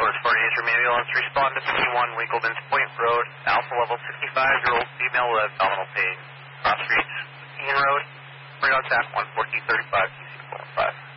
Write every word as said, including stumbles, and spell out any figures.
Forest forty is your ambulance. Respond to fifty-one Winkleman's Point Road. Alpha level sixty-five-year-old female with abdominal pain. Cross streets, Ian Road. Radar attack one fourteen thirty-five, T C four one five.